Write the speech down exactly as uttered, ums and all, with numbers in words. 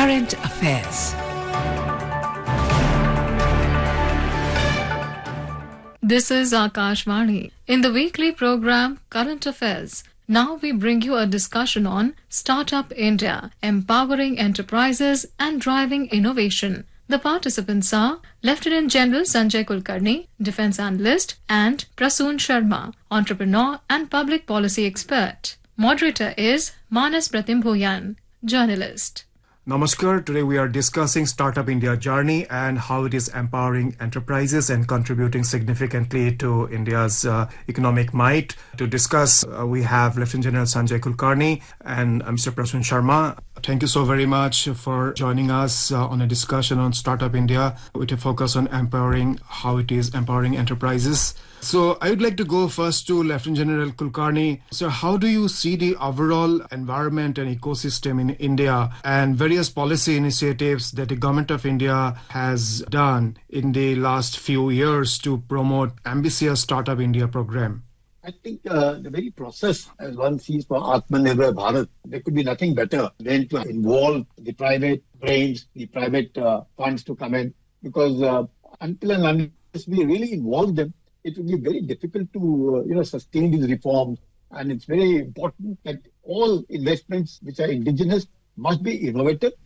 Current Affairs. This is Akashvani. In the weekly program Current Affairs, now we bring you a discussion on Startup India, empowering enterprises and driving innovation. The participants are Lieutenant General Sanjay Kulkarni, Defence Analyst, and Prasoon Sharma, Entrepreneur and Public Policy Expert. Moderator is Manas Pratimbhoyan, Journalist. Namaskar. Today we are discussing Startup India journey and how it is empowering enterprises and contributing significantly to India's uh, economic might. To discuss, uh, we have Lieutenant General Sanjay Kulkarni and uh, Mister Prasoon Sharma. Thank you so very much for joining us uh, on a discussion on Startup India with a focus on empowering, how it is empowering enterprises. So I would like to go first to Lieutenant General Kulkarni. So how do you see the overall environment and ecosystem in India and various policy initiatives that the Government of India has done in the last few years to promote ambitious Startup India program? I think uh, the very process, as one sees for Atmanirbhar Bharat, there could be nothing better than to involve the private brains, the private uh, funds to come in, because uh, until and unless we really involve them, it will be very difficult to uh, you know sustain these reforms. And it's very important that all investments which are indigenous must be innovative